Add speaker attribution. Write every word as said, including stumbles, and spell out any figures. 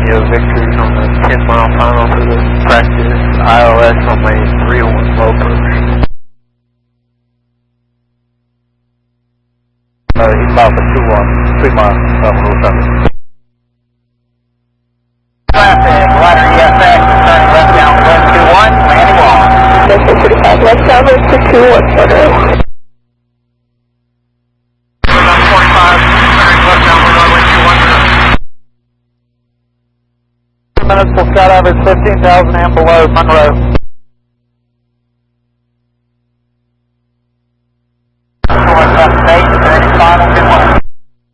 Speaker 1: Romeo victories on the ten mile final for the practice. I L S on my three one low approach. Uh, he's about for two one, three miles, level oh seven. Traffic, ladder E F X, turning left down one two one, landing wall. Missile forty-five, left down one two two, one photo. forty-five, turning left down one two one. Minutes will cut average fifteen thousand and below Monroe.